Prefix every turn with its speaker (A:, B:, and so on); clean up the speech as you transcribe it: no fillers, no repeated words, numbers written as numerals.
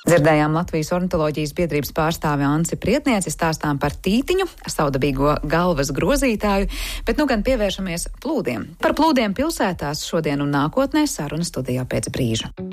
A: Dzirdējām Latvijas ornitoloģijas biedrības pārstāvi Anci Prietnieci, stāstām par tītiņu, saudabīgo galvas grozītāju, bet nu gan pievēršamies plūdiem. Par plūdiem pilsētās šodien un nākotnē saruna studijā pēc brīža.